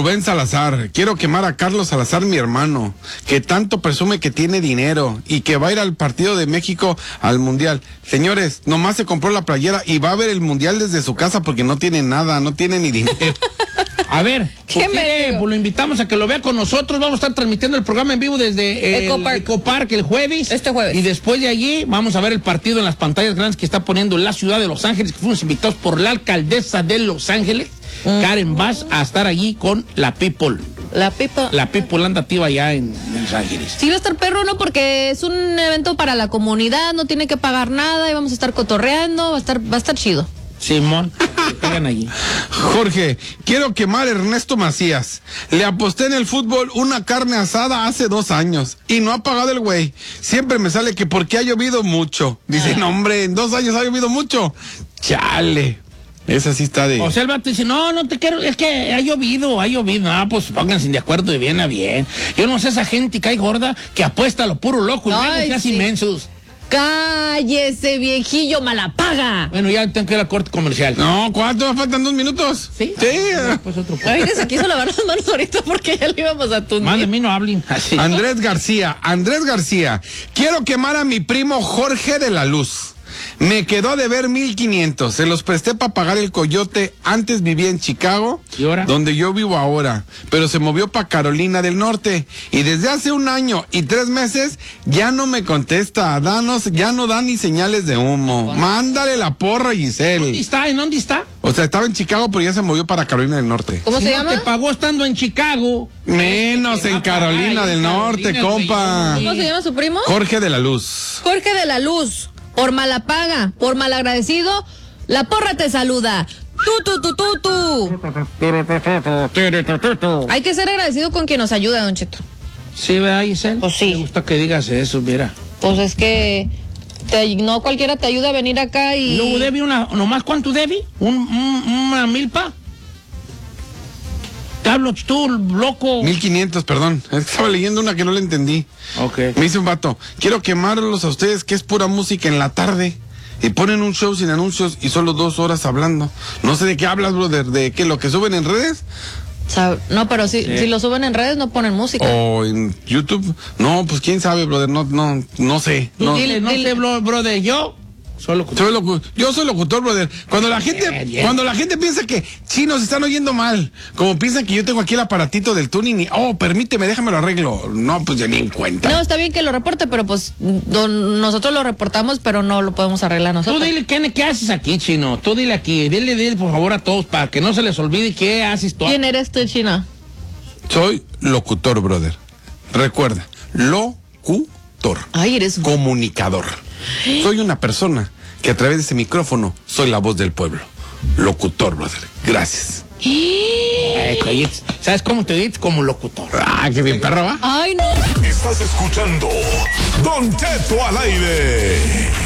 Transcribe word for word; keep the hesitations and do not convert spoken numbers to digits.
Rubén Salazar, quiero quemar a Carlos Salazar, mi hermano, que tanto presume que tiene dinero y que va a ir al partido de México al Mundial. Señores, nomás se compró la playera y va a ver el Mundial desde su casa porque no tiene nada, no tiene ni dinero. A ver, ¿qué qué? Pues lo invitamos a que lo vea con nosotros. Vamos a estar transmitiendo el programa en vivo desde el Ecopark, Ecopark el jueves. Este jueves. Y después de allí vamos a ver el partido en las pantallas grandes que está poniendo la ciudad de Los Ángeles, que fuimos invitados por la alcaldesa de Los Ángeles, mm. Karen Bass, a estar allí con la People. La People. La People anda activa allá en, en Los Ángeles. Sí, va a estar perro, ¿no? Porque es un evento para la comunidad, no tiene que pagar nada y vamos a estar cotorreando, va a estar, va a estar chido. Simón, caigan allí. Jorge, quiero quemar a Ernesto Macías. Le aposté en el fútbol una carne asada hace dos años y no ha pagado el güey. Siempre me sale que porque ha llovido mucho. Dice, ah. no hombre, en dos años ha llovido mucho. Chale. Esa sí está de... O sea, el vato dice, no, no te quiero, es que ha llovido, ha llovido. No, pues pónganse de acuerdo de bien a bien. Yo no sé esa gente que hay gorda que apuesta a lo puro loco y menos seas inmensos. Cállese, viejillo malapaga. Bueno, ya tengo que ir a corte comercial. No, ¿cuánto? Faltan dos minutos. Sí. Sí. Ah, pues otro. Ay, se quiso lavar las manos ahorita porque ya le íbamos a tundir. Más de mí no hablen. Así. Andrés García, Andrés García, quiero quemar a mi primo Jorge de la Luz. Me quedó de ver mil quinientos, se los presté para pagar el coyote. Antes vivía en Chicago, ¿y ahora? Donde yo vivo ahora, pero se movió para Carolina del Norte y desde hace un año y tres meses ya no me contesta, danos, ya no da ni señales de humo. Bueno. Mándale la porra, Giselle. ¿Dónde está? ¿En dónde está? O sea, estaba en Chicago, pero ya se movió para Carolina del Norte. ¿Cómo si se no llama? Te pagó estando en Chicago. Menos en Carolina ay, del Norte, Carolina, compa. ¿Cómo se llama su primo? Jorge de la Luz. Jorge de la Luz. Por malapaga, por malagradecido, la porra te saluda. Tú, tú, tú, tú, tú. Hay que ser agradecido con quien nos ayuda, Don Cheto. Sí, ¿verdad, Giselle? Pues sí. Me gusta que digas eso, mira. Pues es que te, no cualquiera te ayuda a venir acá y... Luego debí una, ¿nomás cuánto debí? ¿Un, un, una milpa? Te hablo tú, loco. Mil quinientos, perdón. Estaba leyendo una que no le entendí. Ok. Me dice un vato, quiero quemarlos a ustedes que es pura música en la tarde. Y ponen un show sin anuncios y solo dos horas hablando. No sé de qué hablas, brother, de qué, lo que suben en redes. No, pero si, sí. si lo suben en redes no ponen música. O en YouTube. No, pues quién sabe, brother, no, no, no sé. No, dile, no sé, brother, yo... Soy locutor. Soy locu yo soy locutor, brother. Cuando la gente, yeah, yeah. cuando la gente piensa que chinos están oyendo mal, como piensan que yo tengo aquí el aparatito del tuning y, oh, permíteme, déjame lo arreglo. No, pues ya ni en cuenta. No, está bien que lo reporte, pero pues don, nosotros lo reportamos, pero no lo podemos arreglar nosotros. Tú dile, ¿qué, qué haces aquí, chino? Tú dile aquí, dile, dile por favor a todos para que no se les olvide qué haces tú. ¿Quién eres tú, chino? Soy locutor, brother. Recuerda, locutor. Ay, eres comunicador. Soy una persona que a través de ese micrófono soy la voz del pueblo. Locutor, brother. Gracias. Ay, ¿sabes cómo te dices? Como locutor. Ah, qué bien, perro, ¿va? Ay, no. Estás escuchando Don Cheto al aire.